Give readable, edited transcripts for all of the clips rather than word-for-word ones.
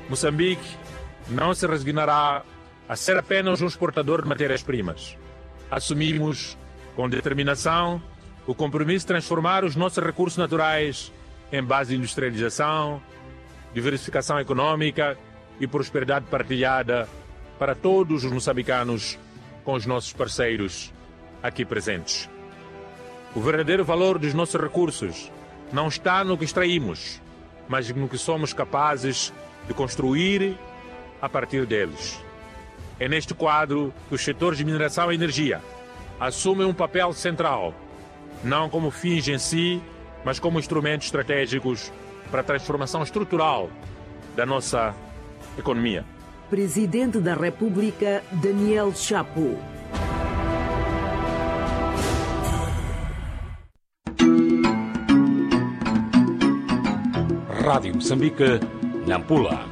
Moçambique não se resignará a ser apenas um exportador de matérias-primas. Assumimos com determinação o compromisso de transformar os nossos recursos naturais em base de industrialização, diversificação econômica e prosperidade partilhada para todos os moçambicanos com os nossos parceiros aqui presentes. O verdadeiro valor dos nossos recursos não está no que extraímos, mas no que somos capazes de construir a partir deles. É neste quadro que os setores de mineração e energia assumem um papel central, não como fins em si, mas como instrumentos estratégicos para a transformação estrutural da nossa economia. Presidente da República, Daniel Chapo. Rádio Moçambique, Nampula.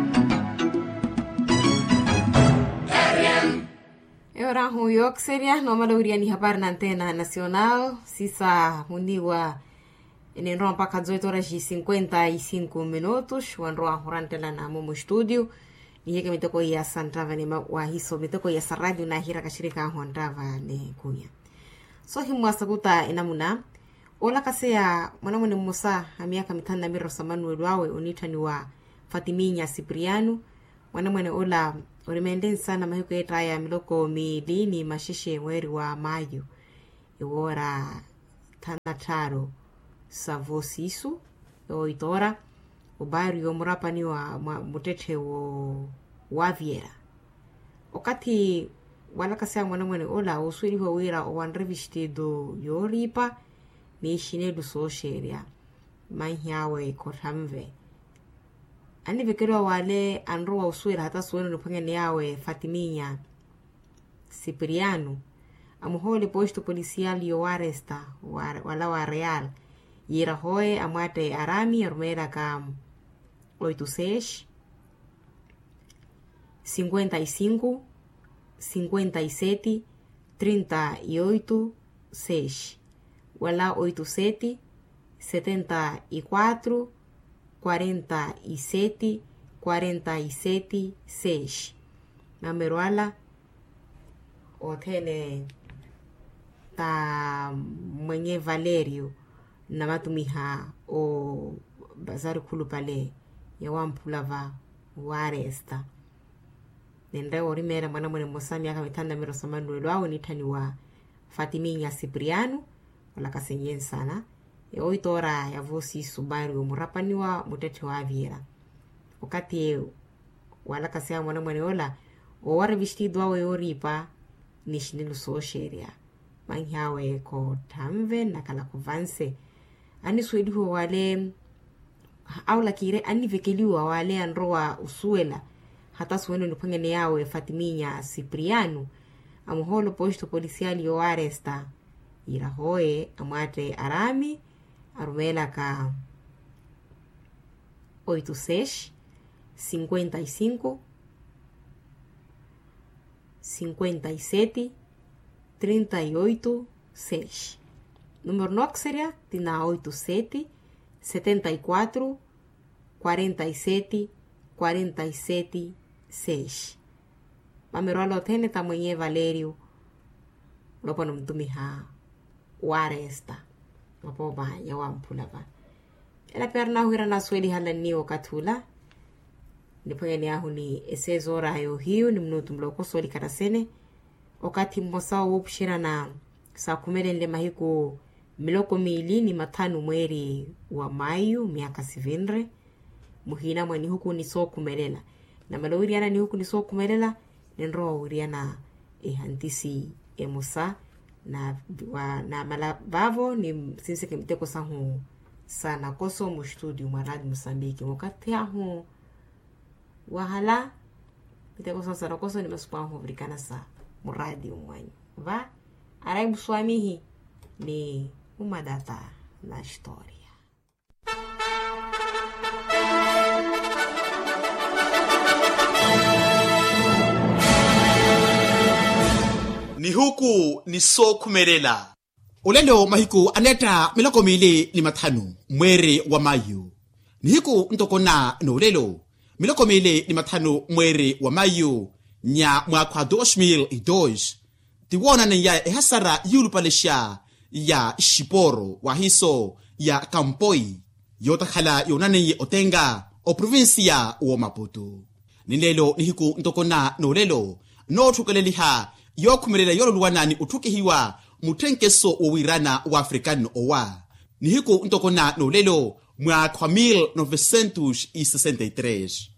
Ora huyo seria noma lauria ni habari na antena nacional sisa huniwa enenroa mpaka 18:55 minutos wanroa hurantela na mumu studio ni yeke mitoko ya santava ni wa hiso mitoko ya radio na hira kashirika hondava ne kunya so himwasa kuta enamuna ola kasea mwanamune musa miaka 5 Samuel wawe unitani wa Fatiminya Cipriano mwanamune ola urimenden sana mahiko etaya miloko milini mashishe mweri wa Mayu iwora tanataro savosisu oitora ubari yomurapani wa mutete wo waviera okati wala kasea mwanamune ola uswiri ho wira owanrevishtido yoripa ni shine du so sheria manhyawe kotamve ani vekero wale anroa uswira hata suweno nupangene yawe Fatiminya Cipriano amuhole posto policial yo arresta wala wa real yira hoe amate arami armera kam 86 55 57 38 6 wala 87 74 47 47 6 numero ala otene ta mwenye Valerio na matumiha o bazari kulu pale ya wampulava waresta nende orimera mwana mwene mosami aka mitanda miro Samuel wao nitani wa Fatiminya Cipriano wala kasenyen sana oitora ya vosi subari umurapaniwa mutete wa Aviera wakati wala kasea mwana mwene ola oware vestido wawe oripa nishinilu so sheria manhyawe ko tamve nakala kuvanse ani swediho wale aula kire ani vekeliwa wale anroa usuela hata suweno nupangene yawe Fatiminya Cipriano amuholo posto policial yo arresta irahoe amate arami arumela ka 86 55 57 38 6 número NOC seria tina 87 74 47 47 6 mameroalo tene tamwenye Valerio lopo nomtumiha waresta lopo ba ya wampulava ela perna huira na sweli halani wakatula nipongeni ahu ni esezora hayo hiyo ni mnutu mloko sweli karasene wakati mmosa upshira na saa kumelende mahiko miloko milini matanu mweri wa Mayu miaka sivinre muhina mwani huku ni so kumelela na malawiriana ni huku ni so kumelela nenroa uriana hantisi emusa na malabavo ni sinse kemiteko sahu sana koso mu studio maradi Moçambique wakati ahu wahala miteko sana koso ni masupahu vrikana sa muradi umwanyi va arai muswamihi ni uma data na história. Ni huku ni so kumelela ulendo mahiku aneta miloko mili ni matanu mweri wa Mayu ni hiku ntokona no ulelo milokomile ni mathanu mweri wa Mayu nya mwaka 2002 tiwona na ya ehasara yulupalesha ya Shiporo wa hiso ya Kampoi yotakhala yonane otenga o provincia wa Maputo. Nilelo nihiku ntokona nolelo no thukeleliha yokhumelela yoluluwanani uthukihiwa muthenkeso owirana wa African owa nihiku ntokona nolelo mwaka 1963